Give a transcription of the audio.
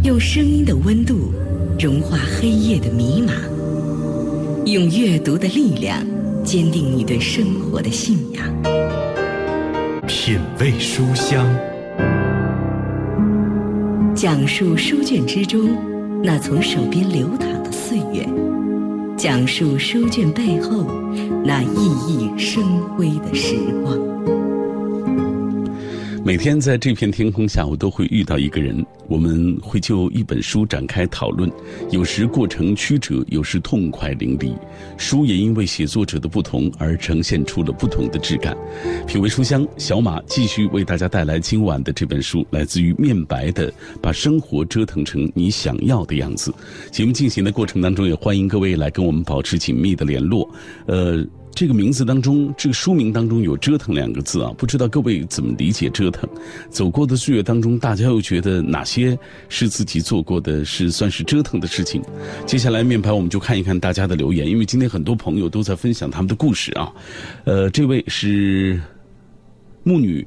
用声音的温度融化黑夜的迷茫，用阅读的力量坚定你对生活的信仰。 品味书香， 讲述书卷之中那从手边流淌的岁月，讲述书卷背后那熠熠生辉的时光。 每天在这片天空下，我都会遇到一个人，我们会就一本书展开讨论，有时过程曲折，有时痛快淋漓。书也因为写作者的不同而呈现出了不同的质感。品味书香，小马继续为大家带来今晚的这本书，来自于面白的《把生活折腾成你想要的样子》。节目进行的过程当中，也欢迎各位来跟我们保持紧密的联络。这个名字当中，这个书名当中有折腾两个字啊，不知道各位怎么理解折腾？走过的岁月当中，大家又觉得哪些是自己做过的是算是折腾的事情？接下来面白我们就看一看大家的留言，因为今天很多朋友都在分享他们的故事啊。这位是木女